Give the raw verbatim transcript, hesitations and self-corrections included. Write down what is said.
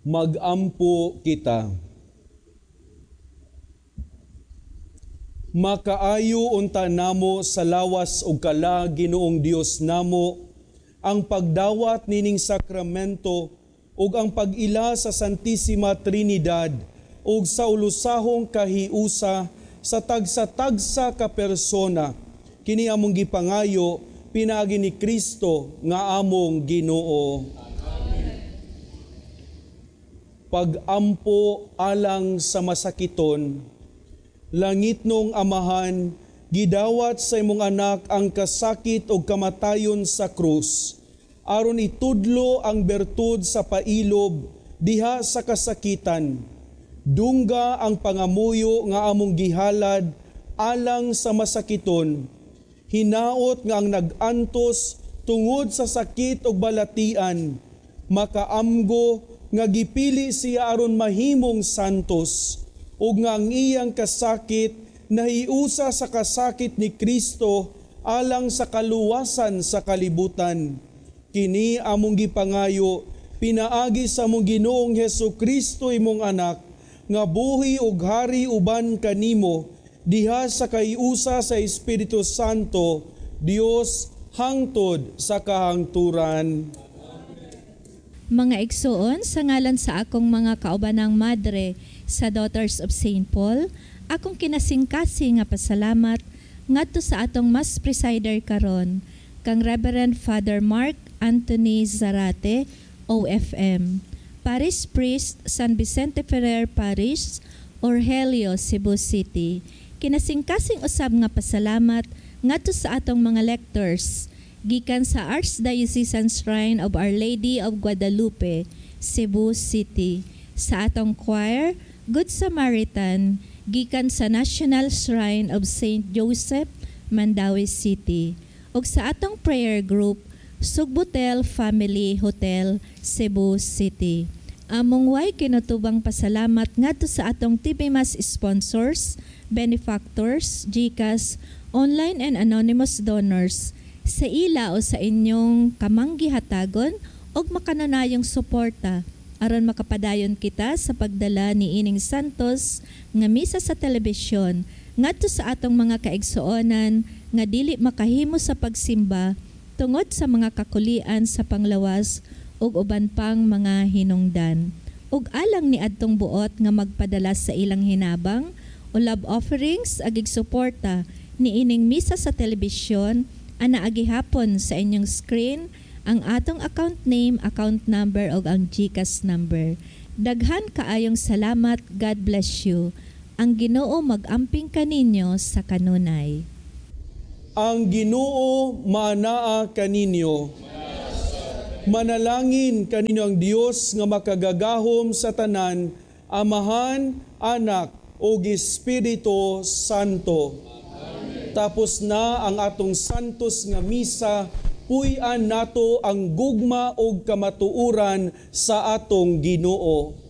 Magampo kita. Makaayo unta namo sa lawas ug kala Ginoong Dios namo ang pagdawat nining sakramento ug ang pag-ila sa Santissima Trinidad ug sa ulusahong kahiusa sa tagsa-tagsa ka persona kini among gipangayo pinaagi ni Kristo nga among Ginoo. Pag-ampo alang sa masakiton, langitnong Amahan, gidawat sa imong anak ang kasakit o kamatayon sa krus, aron itudlo ang bertud sa pailob diha sa kasakitan. Dungga ang pangamuyo nga among gihalad alang sa masakiton. Hinaot nga ang nag-antos tungod sa sakit o balatian, makaamgo nga gipili siya aron mahimong santos, ug nga ang iyang kasakit nahiusa sa kasakit ni Kristo alang sa kaluwasan sa kalibutan. Kini among gipangayo pinaagi sa among Ginoong Hesukristo imong anak, nga buhi ug hari uban kanimo diha sa kaiusa sa Espiritu Santo, Dios hangtod sa kahangturan. Mga igsoon, sa ngalan sa akong mga kaubanang madre sa Daughters of Saint Paul, akong kinasingkasi nga pasalamat ngadto sa atong mas presider karon, kang Reverend Father Mark Anthony Zarate, O F M, Parish Priest, San Vicente Ferrer Parish, Orhelio, Cebu City. Kinasingkasing usab nga pasalamat ngadto sa atong mga lectors, gikan sa Archdiocesan Shrine of Our Lady of Guadalupe, Cebu City, sa atong choir, Good Samaritan, gikan sa National Shrine of Saint Joseph, Mandawi City, ug sa atong prayer group, Sugbutel Family Hotel, Cebu City. Among way kinutubang pasalamat ngadto sa atong T V Mas sponsors, benefactors, GCash, online and anonymous donors, sa ila o sa inyong kamanggihatagon o makananayong suporta aron makapadayon kita sa pagdala ni ining santos nga misa sa telebisyon ngadto sa atong mga kaigsuonan nga dili makahimo sa pagsimba tungod sa mga kakulian sa panglawas ug uban pang mga hinungdan. Ug alang ni adtong buot nga magpadala sa ilang hinabang o love offerings agig suporta ni ining misa sa telebisyon, ana agihapon sa inyong screen ang atong account name, account number o ang GCash number. Daghan kaayong salamat. God bless you. Ang Ginoo mag-amping kaninyo sa kanunay. Ang Ginoo manaa kaninyo. Manalangin kaninyo ang Dios nga makagagahom sa tanan, Amahan, Anak ug Espiritu Santo. Tapos na ang atong santos nga misa, puy-an nato ang gugma o kamatuuran sa atong Ginoo.